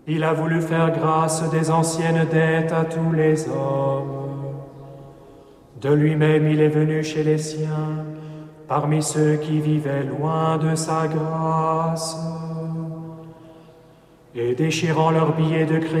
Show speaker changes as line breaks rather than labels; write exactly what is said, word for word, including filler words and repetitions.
Il a voulu faire grâce des anciennes dettes à tous les hommes. De lui-même il est venu chez les siens, parmi ceux qui vivaient loin de sa grâce. Et déchirant leurs billets de crédit,